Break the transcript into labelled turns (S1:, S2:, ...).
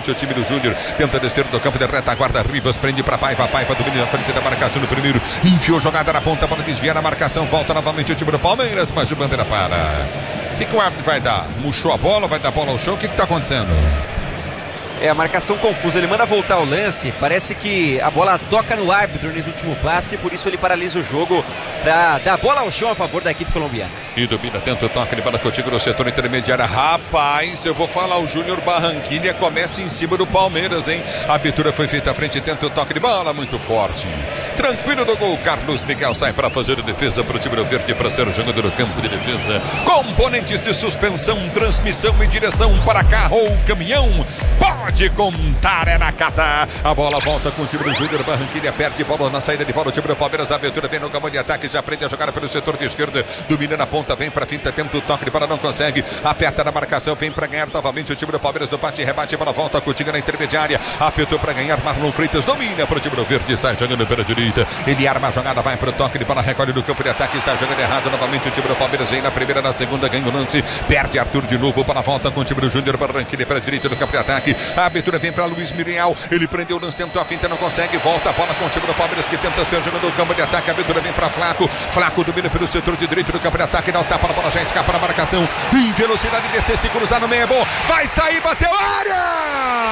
S1: novamente o time do Júnior. Tenta descer do campo de retaguarda. Rivas prende para Paiva. Paiva domina na frente da marcação no primeiro. Enfiou jogada na ponta para desviar a marcação. Volta novamente o time do Palmeiras, mas o Bandeira para. O que o árbitro vai dar? Murchou a bola? Vai dar bola ao chão? O que está acontecendo?
S2: É a marcação confusa, ele manda voltar o lance. Parece que a bola toca no árbitro nesse último passe, por isso ele paralisa o jogo para dar bola ao chão a favor da equipe colombiana.
S1: E domina, tenta o toque de bola contigo no setor intermediário. Rapaz, eu vou falar, o Júnior Barranquilla começa em cima do Palmeiras, hein? A abertura foi feita à frente, tenta o toque de bola, muito forte. Tranquilo no gol, Carlos Miguel sai para fazer a defesa para o time do Verde, para ser o jogador do campo de defesa. Componentes de suspensão, transmissão e direção para carro ou caminhão. Pode contar, é na Cata. A bola volta com o time do Júnior Barranquilla, perde bola na saída de bola, o time do Palmeiras. A abertura vem no campo de ataque, já aprende a jogar pelo setor de esquerda. Domina na ponta, vem pra finta, tenta o toque de bola, não consegue. Aperta na marcação, vem pra ganhar novamente o time do Palmeiras no bate e rebate. Bola volta, Coutinho na intermediária. Apertou pra ganhar, Marlon Freitas domina pro time do Verde, sai jogando pela direita. Ele arma a jogada, vai pro toque de bola, recolhe do campo de ataque, sai jogando errado novamente. O time do Palmeiras vem na primeira, na segunda, ganha o lance. Perde Arthur de novo, para a volta com o time do Júnior Barranquilla pela direita do campo de ataque. A abertura vem pra Luiz Muriel. Ele prendeu o lance, tentou a finta, não consegue. Volta a bola com o time do Palmeiras que tenta ser o jogador do campo de ataque. A abertura vem pra Flaco. Flaco domina pelo setor de direito do campo de ataque. Dá o tapa na bola, já escapa na marcação. Em velocidade, descer, se cruzar no meio, é bom. Vai sair, bateu área!